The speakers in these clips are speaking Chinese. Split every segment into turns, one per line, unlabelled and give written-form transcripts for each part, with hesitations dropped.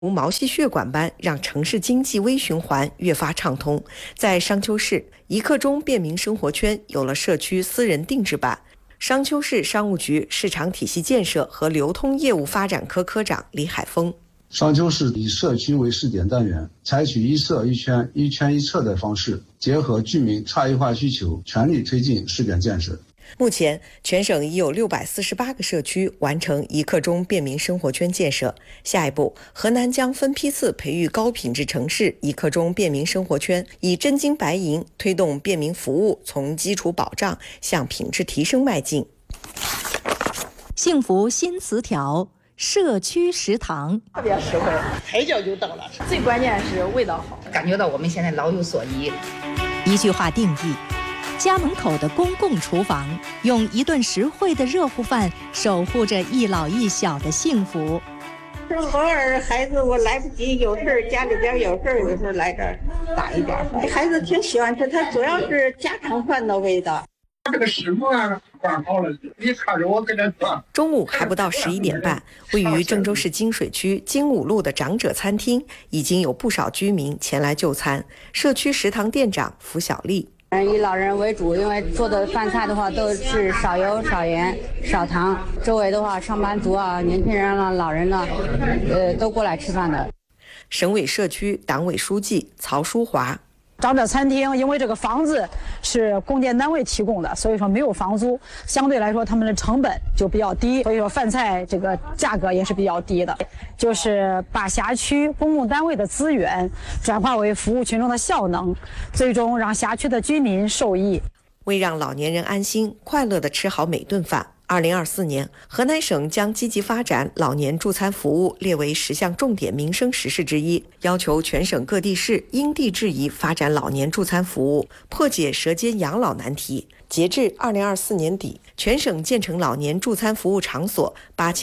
无毛细血管般让城市经济微循环越发畅通。在商丘市，一刻钟便民生活圈有了社区私人定制版。商丘市商务局市场体系建设和流通业务发展科科长李海峰。
商丘市以社区为试点单元，采取一社一圈、一圈一策的方式，结合居民差异化需求，全力推进试点建设。
目前，全省已有648个社区完成一刻钟便民生活圈建设。下一步，河南将分批次培育高品质城市一刻钟便民生活圈，以真金白银推动便民服务从基础保障向品质提升迈进。
幸福新词条，社区食堂
特别实惠，抬脚就到了。最关键是味道好，
感觉到我们现在老有所依。
一句话定义：家门口的公共厨房，用一顿实惠的热乎饭守护着一老一小的幸福。
偶尔孩子我来不及，有事儿家里边有事儿，有时候来这儿打一点。孩子挺喜欢吃，它主要是家常饭的味道。
这个师傅啊，办好了，你看着我给他做。
中午还不到11点半，位于郑州市金水区金武路的长者餐厅已经有不少居民前来就餐。社区食堂店长符小丽。
以老人为主，因为做的饭菜的话都是少油、少盐、少糖。周围的话，上班族啊、年轻人啊、老人呢，都过来吃饭的。
省委社区党委书记曹淑华。
长者餐厅因为这个房子是公建单位提供的，所以说没有房租，相对来说他们的成本就比较低，所以说饭菜这个价格也是比较低的。就是把辖区公共单位的资源转化为服务群众的效能，最终让辖区的居民受益。
为让老年人安心快乐地吃好每顿饭，2024年，河南省将积极发展老年助餐服务列为10项重点民生实事之一，要求全省各地市因地制宜发展老年助餐服务，破解舌尖养老难题。截至2024年底，全省建成老年助餐服务场所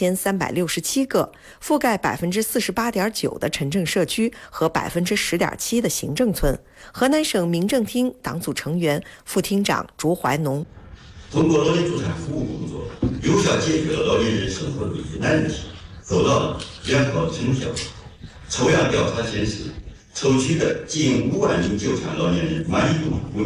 8367个，覆盖48.9%的城镇社区和10.7%的行政村。河南省民政厅党组成员、副厅长朱怀农。
通过老年助餐服务工作，有效解决了老年人生活的一些难题，做到了良好成效。抽样调查显示，抽取的近5万名就餐老年人满意度为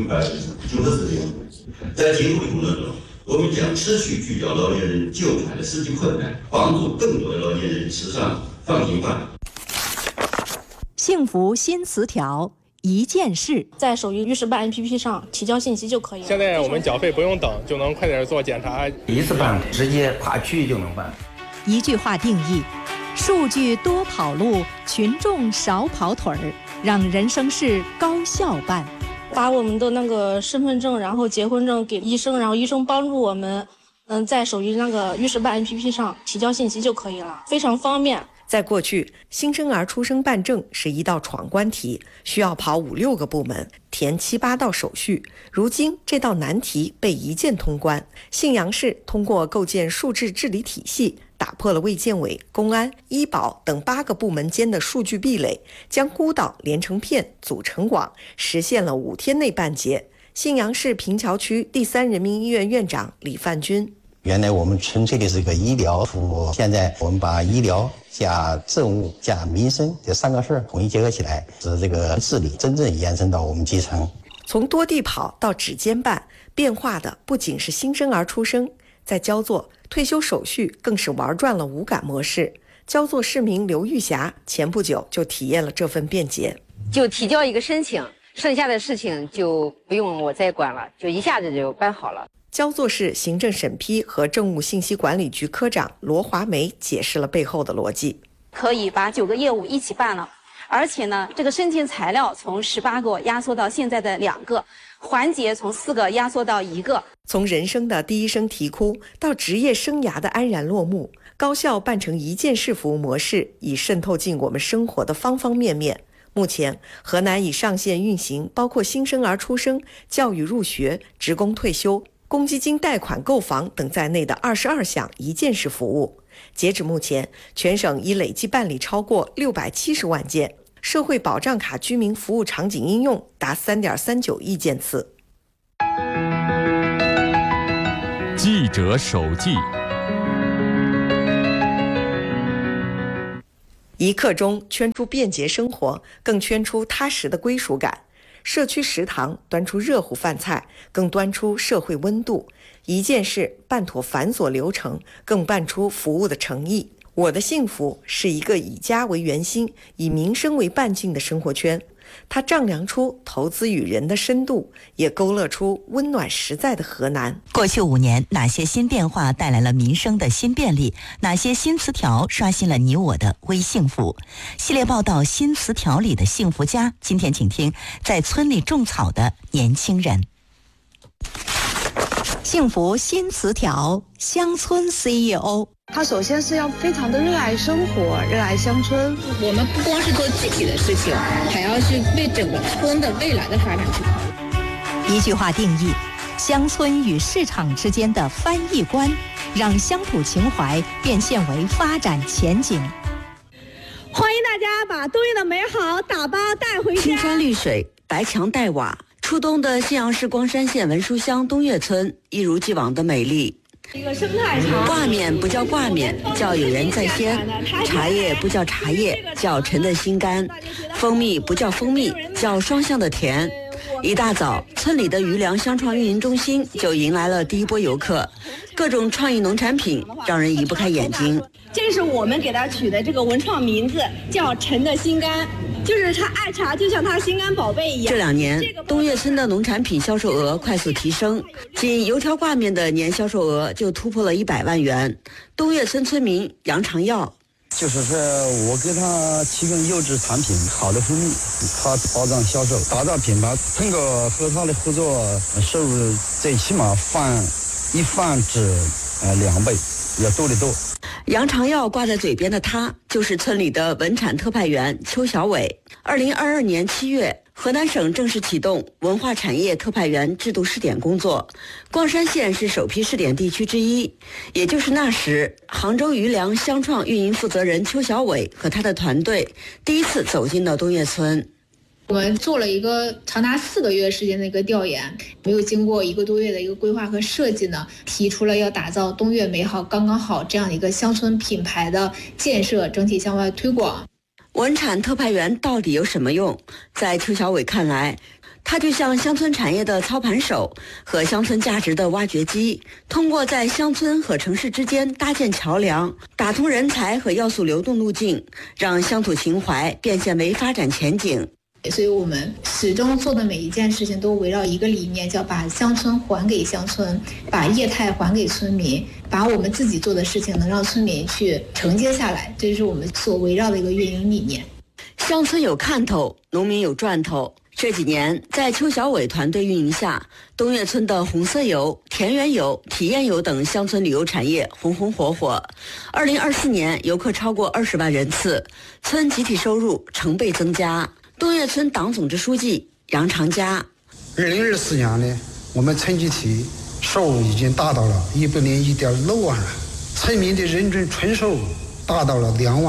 94.5%。在今后工作中，我们将持续聚焦老年人就餐的实际困难，帮助更多的老年人吃上放心饭。
幸福新词条，一件事，
在手机预示办 APP 上提交信息就可以了。
现在我们缴费不用等，就能快点做检查，
一次办直接跨区域就能办。
一句话定义：数据多跑路，群众少跑腿儿，让人生事高效办。
把我们的那个身份证，然后结婚证给医生，然后医生帮助我们，在手机那个预示办 APP 上提交信息就可以了，非常方便。
在过去，新生儿出生办证是一道闯关题，需要跑5-6个部门，填7、8道手续。如今这道难题被一键通关。信阳市通过构建数字治理体系，打破了卫健委、公安、医保等8个部门间的数据壁垒，将孤岛连成片，组成网，实现了5天内办结。信阳市平桥区第3人民医院院长李范军。
原来我们纯粹的是一个医疗服务，现在我们把医疗加政务加民生这3个事儿统一结合起来，使这个治理真正延伸到我们基层。
从多地跑到指尖办，变化的不仅是新生儿出生，在焦作退休手续更是玩转了无感模式。焦作市民刘玉霞前不久就体验了这份便捷，
就提交一个申请，剩下的事情就不用我再管了，就一下子就办好了。
焦作市行政审批和政务信息管理局科长罗华梅解释了背后的逻辑。
可以把9个业务一起办了，而且呢，这个申请材料从18个压缩到现在的2个，环节从4个压缩到1个。
从人生的第一声啼哭到职业生涯的安然落幕，高效办成一件事服务模式已渗透进我们生活的方方面面。目前，河南已上线运行包括新生儿出生、教育入学、职工退休、公积金贷款购房等在内的22项一件式服务。截止目前，全省已累计办理超过670万件，社会保障卡居民服务场景应用达3.39亿件次。
记者手记。
一刻钟圈出便捷生活，更圈出踏实的归属感。社区食堂端出热乎饭菜，更端出社会温度。一件事办妥繁琐流程，更办出服务的诚意。我的幸福是一个以家为圆心、以民生为半径的生活圈。它丈量出投资与人的深度，也勾勒出温暖实在的河南。
过去5年，哪些新变化带来了民生的新便利？哪些新词条刷新了你我的微幸福？系列报道新词条里的幸福家，今天请听在村里种草的年轻人。幸福新词条，乡村 CEO。
他首先是要非常的热爱生活，热爱乡村。
我们不光是做具体的事情，还要去为整个村的未来的发展去考虑。
一句话定义：乡村与市场之间的翻译官，让乡土情怀变现为发展前景。
欢迎大家把冬夜的美好打包带回家。
青山绿水，白墙带瓦，初冬的信阳市光山县文书乡东岳村一如既往的美丽。
一个生态茶，
挂面不叫挂面，叫有人在先；茶叶不叫茶叶，叫陈的心甘；蜂蜜不叫蜂蜜，叫双向的甜。一大早，村里的余粮乡创运营中心就迎来了第一波游客，各种创意农产品让人移不开眼睛。
这是我们给它取的这个文创名字，叫陈的心甘。就是他爱茶，就像他心肝宝贝一样。
这2年，东岳村的农产品销售额快速提升，仅油条挂面的年销售额就突破了100万元。东岳村村民杨长耀，
就是说我给他提供优质产品，好的蜂蜜，他保障销售，打造品牌。通过和他的合作，收入最起码一翻至2倍，要多得多。
杨长耀挂在嘴边的他，就是村里的文产特派员邱小伟。2022年7月，河南省正式启动文化产业特派员制度试点工作，光山县是首批试点地区之一。也就是那时，杭州余粮乡创运营负责人邱小伟和他的团队第一次走进了东岳村。
我们做了一个长达4个月时间的一个调研，没有经过1个多月的一个规划和设计呢，提出了要打造东岳美好刚刚好这样一个乡村品牌的建设，整体向外推广。
文产特派员到底有什么用？在邱小伟看来，他就像乡村产业的操盘手和乡村价值的挖掘机，通过在乡村和城市之间搭建桥梁，打通人才和要素流动路径，让乡土情怀变现为发展前景。
所以我们始终做的每一件事情都围绕一个理念，叫把乡村还给乡村，把业态还给村民，把我们自己做的事情能让村民去承接下来，这是我们所围绕的一个运营理念。
乡村有看头，农民有赚头。这几年，在邱小伟团队运营下，东岳村的红色游、田园游、体验游等乡村旅游产业红红火火。2024年，游客超过20万人次，村集体收入成倍增加。东岳村党总支书记杨长佳
，2024年呢，我们村集体收入已经达到了101.6万了，村民的人均纯收入达到了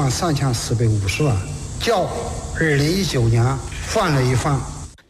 23450万，较2019年翻了一番。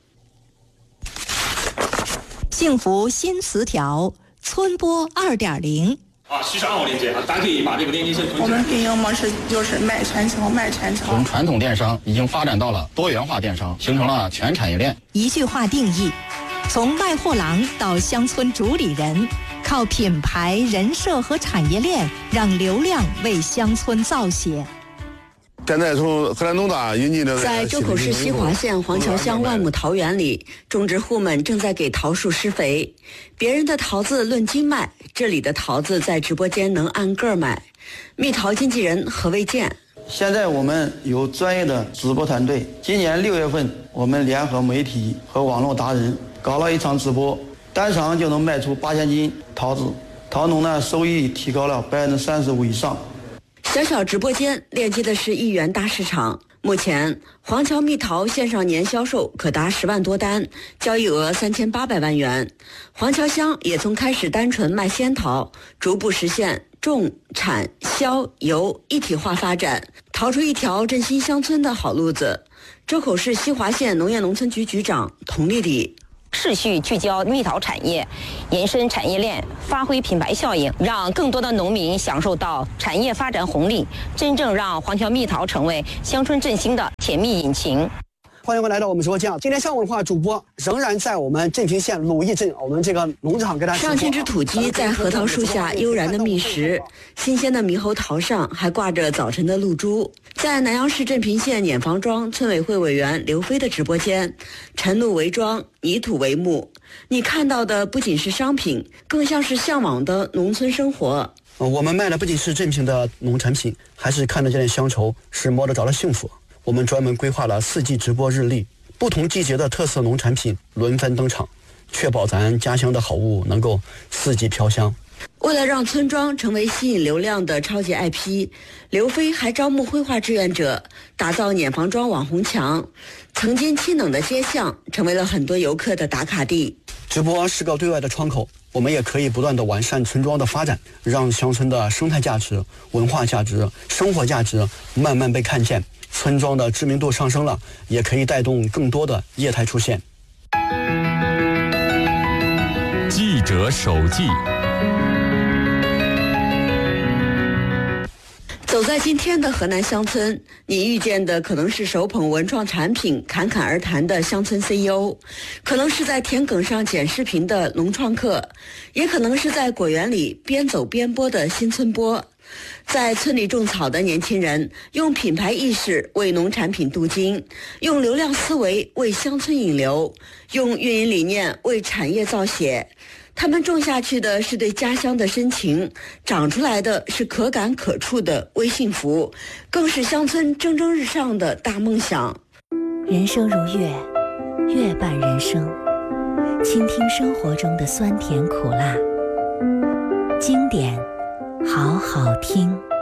幸福新词条，村播2.0。
其实暗号链接大家可以把这个链接先存起来。
我们运营模式就是卖全程。
从传统电商已经发展到了多元化电商，形成了全产业链。
一句话定义：从卖货郎到乡村主理人，靠品牌、人设和产业链，让流量为乡村造血。
现在从河南农大引进的，
在周口市西华县黄桥乡万亩桃园里，种植户们正在给桃树施肥。别人的桃子论斤卖，这里的桃子在直播间能按个买。蜜桃经纪人何卫健，
现在我们有专业的直播团队。今年6月份，我们联合媒体和网络达人搞了一场直播，单场就能卖出8000斤桃子，桃农呢收益提高了35%以上。
小小直播间链接的是1元大市场。目前，黄桥蜜桃线上年销售可达10万多单，交易额3800万元。黄桥乡也从开始单纯卖仙桃，逐步实现种、产、销、游一体化发展，逃出一条振兴乡村的好路子。周口市西华县农业农村局局长童丽丽。
持续聚焦蜜桃产业，延伸产业链，发挥品牌效应，让更多的农民享受到产业发展红利，真正让黄条蜜桃成为乡村振兴的甜蜜引擎。
欢迎回来到我们直播间。今天上午的话，主播仍然在我们镇平县鲁义镇我们这个农场给大家。
上千只土鸡在核桃树下悠然的觅食，新鲜的猕猴桃上还挂着早晨的露珠。在南阳市镇平县碾房庄村委会委员刘飞的直播间，晨露为庄，泥土为幕。你看到的不仅是商品，更像是向往的农村生活。
我们卖的不仅是镇平的农产品，还是看得见的乡愁，是摸得着的幸福。我们专门规划了4季直播日历，不同季节的特色农产品轮番登场，确保咱家乡的好物能够4季飘香。
为了让村庄成为吸引流量的超级 IP， 刘飞还招募绘画志愿者，打造碾房庄网红墙。曾经清冷的街巷成为了很多游客的打卡地。
直播是个对外的窗口，我们也可以不断的完善村庄的发展，让乡村的生态价值、文化价值、生活价值慢慢被看见。村庄的知名度上升了，也可以带动更多的业态出现。
记者手记。
走在今天的河南乡村，你遇见的可能是手捧文创产品侃侃而谈的乡村 CEO， 可能是在田埂上剪视频的农创客，也可能是在果园里边走边播的新村播。在村里种草的年轻人，用品牌意识为农产品镀金，用流量思维为乡村引流，用运营理念为产业造血。他们种下去的是对家乡的深情，长出来的是可感可触的微幸福，更是乡村蒸蒸日上的大梦想。
人生如乐，乐伴人生，倾听生活中的酸甜苦辣，经典好好听。